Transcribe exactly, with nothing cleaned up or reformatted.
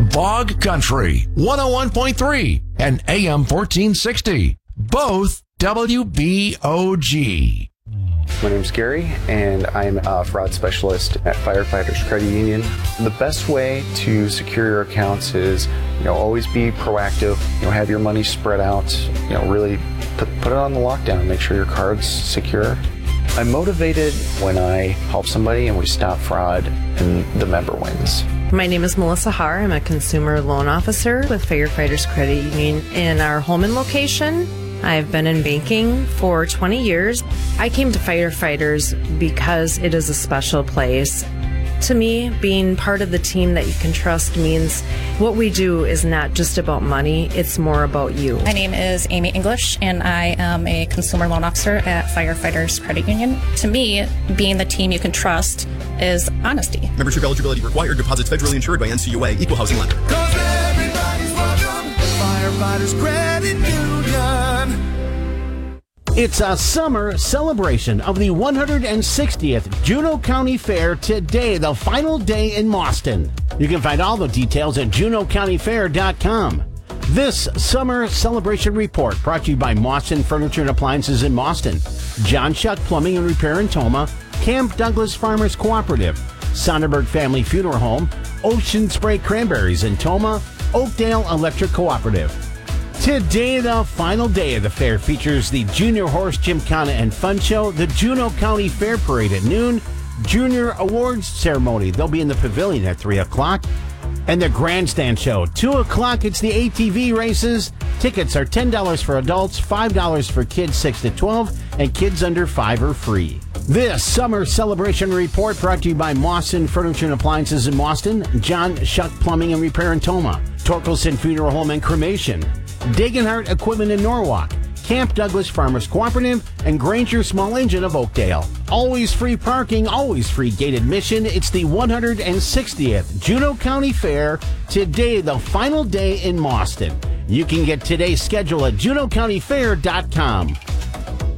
Bog Country, one oh one point three and A M fourteen sixty. Both W B O G. My name's Gary, and I'm a fraud specialist at Firefighters Credit Union. The best way to secure your accounts is, you know, always be proactive. You know, have your money spread out. You know, really put, put it on the lockdown. Make sure your card's secure. I'm motivated when I help somebody and we stop fraud and the member wins. My name is Melissa Haar. I'm a consumer loan officer with Firefighters Credit Union in our Holman location. I've been in banking for twenty years. I came to Firefighters because it is a special place. To me, being part of the team that you can trust means what we do is not just about money, it's more about you. My name is Amy English, and I am a consumer loan officer at Firefighters Credit Union. To me, being the team you can trust is honesty. Membership eligibility required. Deposits federally insured by N C U A. Equal housing lender. Cause everybody's welcome. Firefighters Credit Union. It's a summer celebration of the one hundred sixtieth Juneau County Fair today, the final day in Mauston. You can find all the details at juneau county fair dot com. This summer celebration report brought to you by Mauston Furniture and Appliances in Mauston, John Shuck Plumbing and Repair in Toma, Camp Douglas Farmers Cooperative, Sonderberg Family Funeral Home, Ocean Spray Cranberries in Toma, Oakdale Electric Cooperative. Today, the final day of the fair features the Junior Horse Gymkhana and Fun Show, the Juneau County Fair Parade at noon, Junior Awards Ceremony. They'll be in the pavilion at three o'clock. And the Grandstand Show. two o'clock, it's the A T V races. Tickets are ten dollars for adults, five dollars for kids six to twelve, and kids under five are free. This summer celebration report brought to you by Mauston Furniture and Appliances in Mauston, John Shuck Plumbing and Repair in Toma, Torkelson Funeral Home and Cremation, Dagenhart Equipment in Norwalk, Camp Douglas Farmers Cooperative, and Granger Small Engine of Oakdale. Always free parking, always free gate admission. It's the one hundred sixtieth Juneau County Fair. Today, the final day in Mauston. You can get today's schedule at juneau county fair dot com.